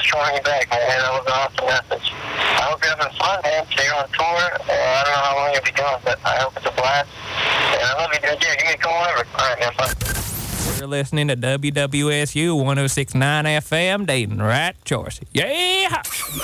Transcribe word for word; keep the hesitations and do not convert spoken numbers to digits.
calling you back, man. That was an awesome message. I hope you're having fun, man. So you're on tour. Uh, I don't know how long you'll be doing, but I hope it's a blast. And I love you, dude. Yeah, give me a call whenever. All right, man. Bye. You're listening to W W S U one oh six point nine F M, Dayton, right choice. Yeah!